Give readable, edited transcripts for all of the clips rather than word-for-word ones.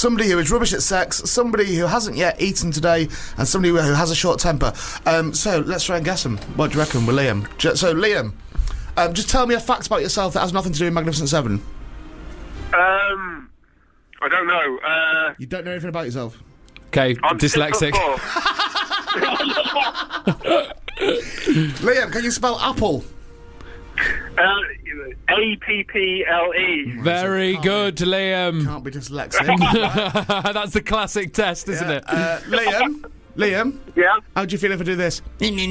somebody who is rubbish at sex, somebody who hasn't yet eaten today, and somebody who has a short temper. So let's try and guess them. What do you reckon with Liam? So Liam, just tell me a fact about yourself that has nothing to do with Magnificent Seven. I don't know. You don't know anything about yourself? Okay, I'm dyslexic. 6'4". Liam, can you spell apple? APPLE. Very good, Liam. Can't be dyslexic. That's the classic test, isn't it? Liam, Yeah. how do you feel if I do this?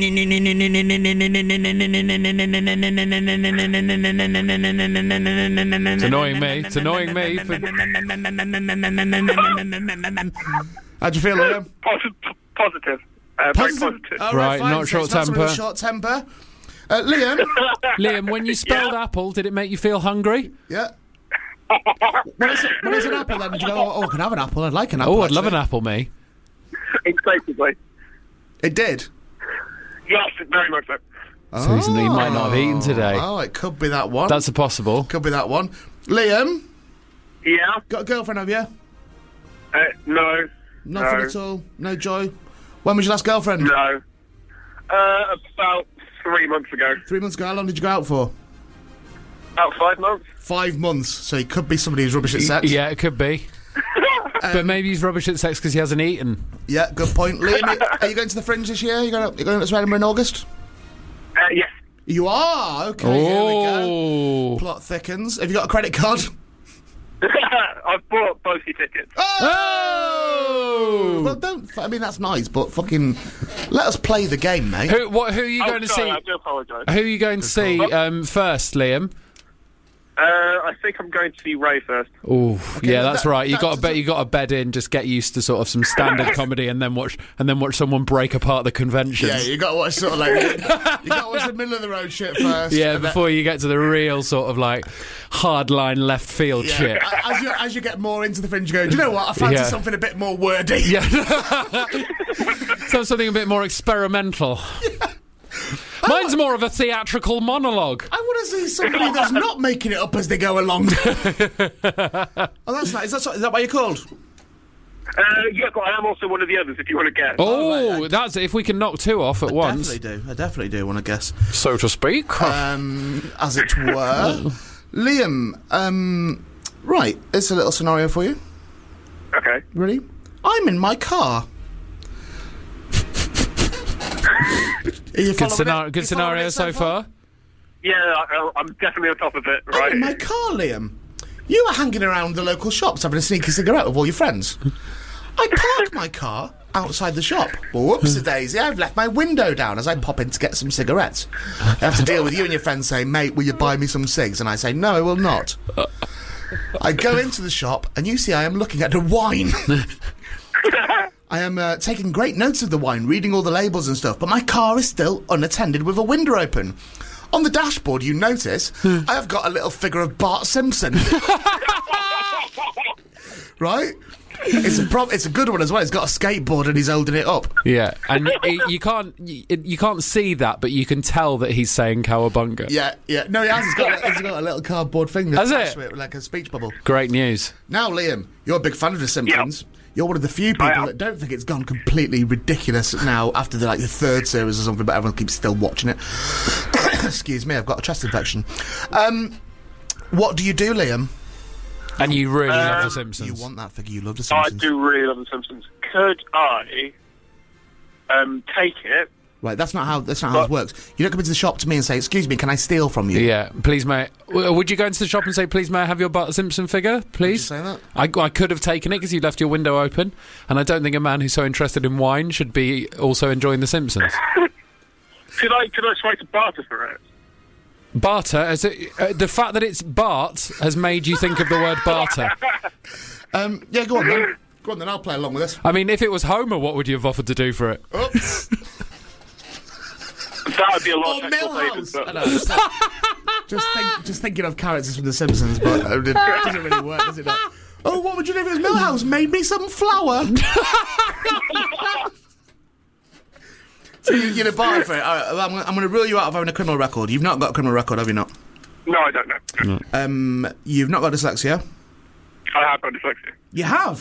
It's annoying me. How do you feel, Liam? Positive. Very positive. All Right, fine. not So short it's not somebody with temper. Short temper. Liam? Liam, when you spelled apple, did it make you feel hungry? Yeah. When it's an apple, then did you go, I can have an apple, I'd like an apple. Oh, I'd love an actually. apple, me. Exclusively. It did? Yes, very much so. So he might not have eaten today. Oh, it could be that one. That's a possible. Could be that one. Liam? Yeah. Got a girlfriend, have you? No. Nothing No. at all? No joy? When was your last girlfriend? No. About 3 months ago. 3 months ago. How long did you go out for? About 5 months. 5 months. So he could be somebody who's rubbish at sex. Yeah, it could be. But maybe he's rubbish at sex because he hasn't eaten. Yeah, good point. Liam, are you going to the Fringe this year? You going to Edinburgh in August? Yes. You are? Okay, here we go. Oh. Plot thickens. Have you got a credit card? I've bought both your tickets. Oh! Well, I mean, that's nice, but fucking... Let us play the game, mate. Who are you going to sorry, see? I do apologise. Who are you going to see first, Liam? I think I'm going to see Ray first. Oh, yeah, that's right. You that's- got to bed in, just get used to sort of some standard comedy, and then watch someone break apart the conventions. Yeah, you got to watch sort of like... you got to watch the middle of the road shit first. Yeah, and before you get to the real sort of like hardline left field shit. As you get more into the Fringe, you go, do you know what? I fancy Yeah. something a bit more wordy. Yeah, so something a bit more experimental. Mine's more of a theatrical monologue. I want to see somebody that's not making it up as they go along. Oh, that's nice. Is that what you're called? Yeah, but I am also one of the others, if you want to guess. Oh, that's if we can knock two off at once, I definitely do want to guess. so to speak. As it were. Liam, right, it's a little scenario for you. Okay. Ready? I'm in my car. Good scenario so far. Yeah, I'm definitely on top of it, I'm right? in my car, Liam. You were hanging around the local shops having a sneaky cigarette with all your friends. I park my car outside the shop. Well, whoops-a-daisy, I've left my window down as I pop in to get some cigarettes. I have to deal with you and your friends saying, mate, will you buy me some cigs? And I say, no, I will not. I go into the shop, and you see I am looking at the wine. I am taking great notes of the wine, reading all the labels and stuff, but my car is still unattended with a window open. On the dashboard, you notice, I have got a little figure of Bart Simpson. Right? It's a good one as well. He's got a skateboard and he's holding it up. Yeah, and you can't see that, but you can tell that he's saying cowabunga. Yeah. No, he has. He's got a little cardboard thing Has attached it? to it, like a speech bubble. Great news. Now, Liam, you're a big fan of The Simpsons. You're one of the few people that don't think it's gone completely ridiculous now after the third series or something, but everyone keeps still watching it. Excuse me, I've got a chest infection. What do you do, Liam? And you really love The Simpsons. You want that figure, you love The I Simpsons. do really love The Simpsons. Could I take it? Right, that's not how it works. You don't come into the shop to me and say, excuse me, can I steal from you? Yeah, please, mate. Would you go into the shop and say, please, may I have your Bart Simpson figure, please? Would you say that? I could have taken it because you left your window open, and I don't think a man who's so interested in wine should be also enjoying The Simpsons. Could I try to barter for it? Barter, the fact that it's Bart has made you think of the word barter. Yeah, go on then. Go on then, I'll play along with this. I mean, if it was Homer, what would you have offered to do for it? Oops. That would be a lot Oh, of technical Milhouse! papers, I know, just thinking of characters from The Simpsons, but it doesn't really work, does it? Not? Oh, what would you do if it was Milhouse? Made me some flour. So you're a barter for it. All right, I'm going to rule you out of having a criminal record. You've not got a criminal record, have you not? No, I don't know. You've not got dyslexia. I have got dyslexia. You have?